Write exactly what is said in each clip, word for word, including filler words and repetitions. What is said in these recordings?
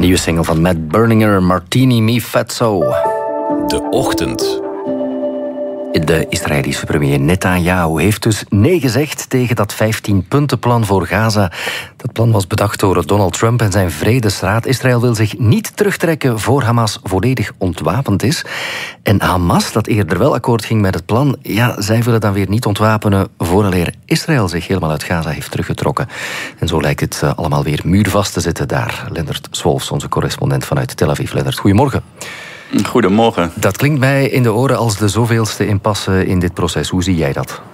Nieuwe single van Matt Berninger, Martini Mi Fatso. De Ochtend. De Israëlische premier Netanyahu heeft dus nee gezegd tegen dat vijftien-puntenplan voor Gaza. Dat plan was bedacht door Donald Trump en zijn Vredesraad. Israël wil zich niet terugtrekken voor Hamas volledig ontwapend is. En Hamas, dat eerder wel akkoord ging met het plan, ja, zij willen dan weer niet ontwapenen vooraleer Israël zich helemaal uit Gaza heeft teruggetrokken. En zo lijkt het allemaal weer muurvast te zitten daar. Lennart Swolfs, onze correspondent vanuit Tel Aviv. Lennart, goedemorgen. Goedemorgen. Dat klinkt mij in de oren als de zoveelste impasse in dit proces. Hoe zie jij dat?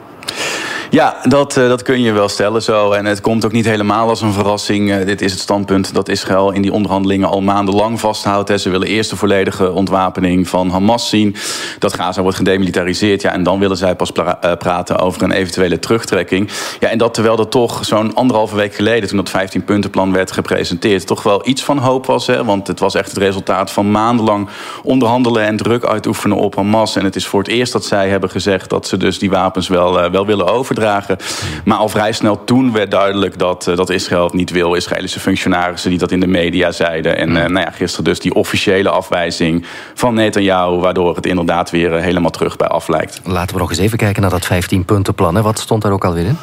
Ja, dat, uh, dat kun je wel stellen zo. En het komt ook niet helemaal als een verrassing. Uh, dit is het standpunt dat Israël in die onderhandelingen al maandenlang vasthoudt. Hè. Ze willen eerst de volledige ontwapening van Hamas zien. Dat Gaza wordt gedemilitariseerd. Ja, en dan willen zij pas pra- uh, praten over een eventuele terugtrekking. Ja, en dat terwijl er toch zo'n anderhalve week geleden, toen dat vijftien-puntenplan werd gepresenteerd, toch wel iets van hoop was. Hè. Want het was echt het resultaat van maandenlang onderhandelen en druk uitoefenen op Hamas. En het is voor het eerst dat zij hebben gezegd dat ze dus die wapens wel, uh, wel willen overdragen. Maar al vrij snel toen werd duidelijk dat, uh, dat Israël het niet wil. Israëlische functionarissen die dat in de media zeiden. En uh, nou ja, gisteren dus die officiële afwijzing van Netanyahu, waardoor het inderdaad weer uh, helemaal terug bij af lijkt. Laten we nog eens even kijken naar dat vijftien-puntenplan. Wat stond daar ook alweer in?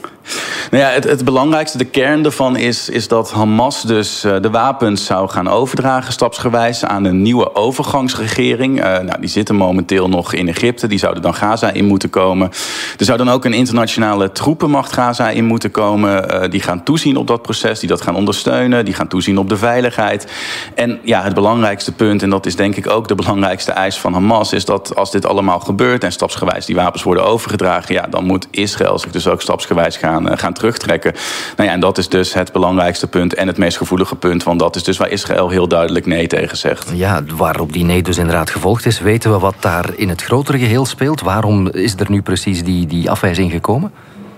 Nou ja, het, het belangrijkste, de kern ervan is, is dat Hamas dus uh, de wapens zou gaan overdragen, stapsgewijs, aan een nieuwe overgangsregering. Uh, nou, die zitten momenteel nog in Egypte, die zouden dan Gaza in moeten komen. Er zou dan ook een internationale troepenmacht Gaza in moeten komen. Uh, die gaan toezien op dat proces, die dat gaan ondersteunen, die gaan toezien op de veiligheid. En ja, het belangrijkste punt, en dat is denk ik ook de belangrijkste eis van Hamas, is dat als dit allemaal gebeurt en stapsgewijs die wapens worden overgedragen, ja, dan moet Israël zich dus ook stapsgewijs gaan, uh, gaan terugtrekken. Nou ja, en dat is dus het belangrijkste punt en het meest gevoelige punt, want dat is dus waar Israël heel duidelijk nee tegen zegt. Ja, waarop die nee dus inderdaad gevolgd is, weten we wat daar in het grotere geheel speelt? Waarom is er nu precies die, die afwijzing gekomen?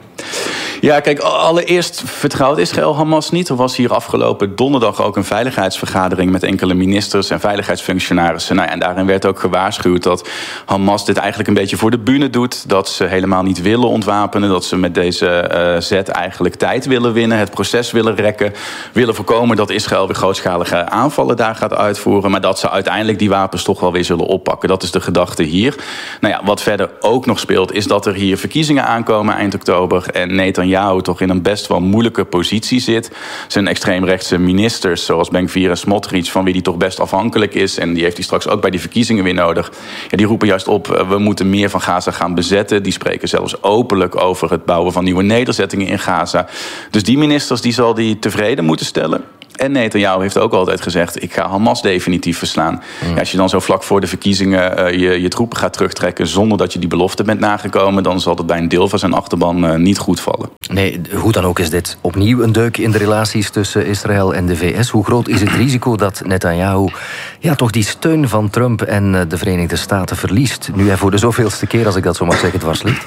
Ja, kijk, allereerst vertrouwt Israël Hamas niet. Er was hier afgelopen donderdag ook een veiligheidsvergadering met enkele ministers en veiligheidsfunctionarissen. Nou ja, en daarin werd ook gewaarschuwd dat Hamas dit eigenlijk een beetje voor de bühne doet. Dat ze helemaal niet willen ontwapenen. Dat ze met deze uh, zet eigenlijk tijd willen winnen, het proces willen rekken. Willen voorkomen dat Israël weer grootschalige aanvallen daar gaat uitvoeren. Maar dat ze uiteindelijk die wapens toch wel weer zullen oppakken. Dat is de gedachte hier. Nou ja, wat verder ook nog speelt is dat er hier verkiezingen aankomen eind oktober. En Netanyahu toch in een best wel moeilijke positie zit. Zijn extreemrechtse ministers, zoals Ben-Gvir en Smotrich, van wie die toch best afhankelijk is, en die heeft hij straks ook bij die verkiezingen weer nodig. Ja, die roepen juist op, we moeten meer van Gaza gaan bezetten. Die spreken zelfs openlijk over het bouwen van nieuwe nederzettingen in Gaza. Dus die ministers, die zal die tevreden moeten stellen. En Netanyahu heeft ook altijd gezegd, ik ga Hamas definitief verslaan. Mm. Ja, als je dan zo vlak voor de verkiezingen uh, je, je troepen gaat terugtrekken zonder dat je die belofte bent nagekomen, dan zal het bij een deel van zijn achterban uh, niet goed vallen. Nee, hoe dan ook is dit opnieuw een deuk in de relaties tussen Israël en de V S. Hoe groot is het risico dat Netanyahu ja, toch die steun van Trump en de Verenigde Staten verliest, nu hij voor de zoveelste keer, als ik dat zo mag zeggen, dwars ligt?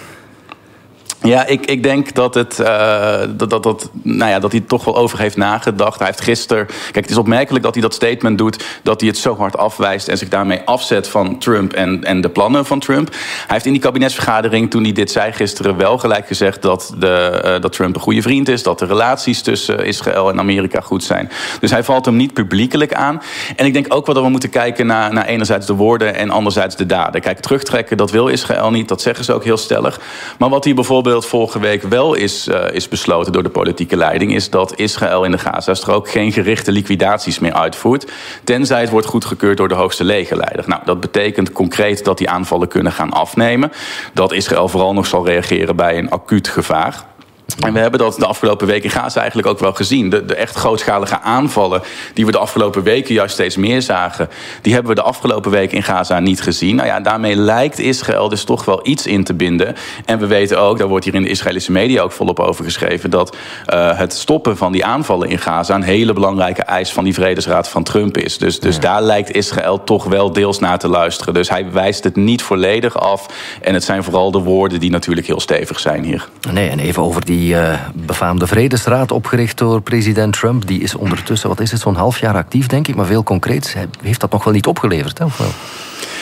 Ja, ik, ik denk dat, het, uh, dat, dat, dat, nou ja, dat hij er toch wel over heeft nagedacht. Hij heeft gisteren... Kijk, het is opmerkelijk dat hij dat statement doet, dat hij het zo hard afwijst en zich daarmee afzet van Trump en, en de plannen van Trump. Hij heeft in die kabinetsvergadering, toen hij dit zei gisteren, wel gelijk gezegd dat, de, uh, dat Trump een goede vriend is, dat de relaties tussen Israël en Amerika goed zijn. Dus hij valt hem niet publiekelijk aan. En ik denk ook wel dat we moeten kijken naar, naar enerzijds de woorden en anderzijds de daden. Kijk, terugtrekken, dat wil Israël niet, dat zeggen ze ook heel stellig. Maar wat hij bijvoorbeeld vorige week wel is, uh, is besloten door de politieke leiding, is dat Israël in de Gazastrook geen gerichte liquidaties meer uitvoert, tenzij het wordt goedgekeurd door de hoogste legerleider. Nou, dat betekent concreet dat die aanvallen kunnen gaan afnemen, dat Israël vooral nog zal reageren bij een acuut gevaar. En we hebben dat de afgelopen weken in Gaza eigenlijk ook wel gezien. De, de echt grootschalige aanvallen die we de afgelopen weken juist steeds meer zagen, die hebben we de afgelopen weken in Gaza niet gezien. Nou ja, daarmee lijkt Israël dus toch wel iets in te binden. En we weten ook, daar wordt hier in de Israëlische media ook volop over geschreven, dat uh, het stoppen van die aanvallen in Gaza een hele belangrijke eis van die Vredesraad van Trump is. Dus, dus ja. daar lijkt Israël toch wel deels naar te luisteren. Dus hij wijst het niet volledig af. En het zijn vooral de woorden die natuurlijk heel stevig zijn hier. Nee, en even over die Die uh, befaamde Vredesraad, opgericht door president Trump, die is ondertussen, wat is het, zo'n half jaar actief, denk ik, maar veel concreets heeft dat nog wel niet opgeleverd, hè? Of wel?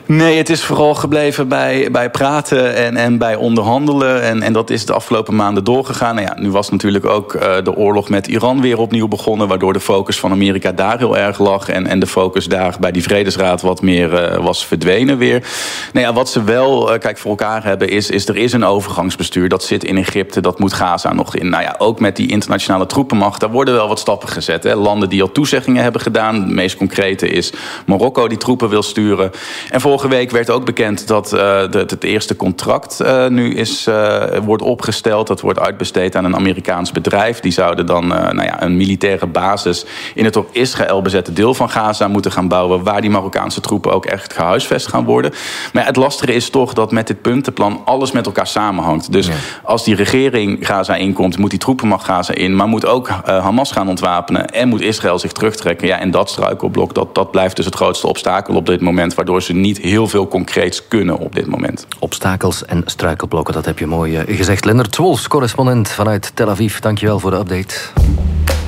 Nee, het is vooral gebleven bij, bij praten en, en bij onderhandelen. En, en dat is de afgelopen maanden doorgegaan. Nou ja, nu was natuurlijk ook uh, de oorlog met Iran weer opnieuw begonnen, waardoor de focus van Amerika daar heel erg lag. En, en de focus daar bij die Vredesraad wat meer uh, was verdwenen weer. Nou ja, wat ze wel uh, kijk, voor elkaar hebben is, is er is een overgangsbestuur. Dat zit in Egypte, dat moet Gaza nog in. Nou ja, ook met die internationale troepenmacht, daar worden wel wat stappen gezet. Hè. Landen die al toezeggingen hebben gedaan. De meest concrete is Marokko die troepen wil sturen. En vorige week werd ook bekend dat uh, de, het eerste contract uh, nu is, uh, wordt opgesteld. Dat wordt uitbesteed aan een Amerikaans bedrijf. Die zouden dan uh, nou ja, een militaire basis in het door Israël bezette deel van Gaza moeten gaan bouwen, waar die Marokkaanse troepen ook echt gehuisvest gaan worden. Maar ja, het lastige is toch dat met dit puntenplan alles met elkaar samenhangt. Dus ja. als die regering Gaza inkomt, moet die troepenmacht Gaza in, maar moet ook uh, Hamas gaan ontwapenen en moet Israël zich terugtrekken. Ja, en dat struikelblok, dat, dat blijft dus het grootste obstakel op dit moment, waardoor ze niet heel veel concreets kunnen op dit moment. Obstakels en struikelblokken, dat heb je mooi uh, gezegd. Lennart Wolfs, correspondent vanuit Tel Aviv. Dankjewel voor de update.